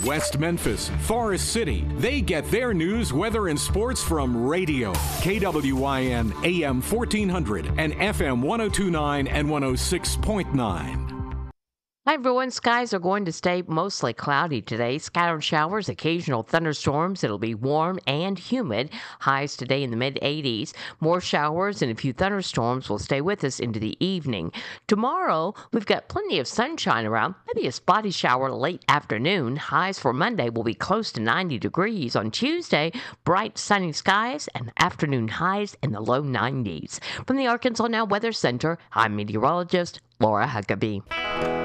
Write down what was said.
West Memphis, Forest City. They get their news, weather, and sports from radio. KWYN AM 1400 and FM 1029 and 106.9. Hi everyone, skies are going to stay mostly cloudy today. Scattered showers, occasional thunderstorms. It'll be warm and humid. Highs today in the mid-80s. More showers and a few thunderstorms will stay with us into the evening. Tomorrow, we've got plenty of sunshine around. Maybe a spotty shower late afternoon. Highs for Monday will be close to 90 degrees. On Tuesday, bright sunny skies and afternoon highs in the low 90s. From the Arkansas Now Weather Center, I'm meteorologist Laura Huckabee.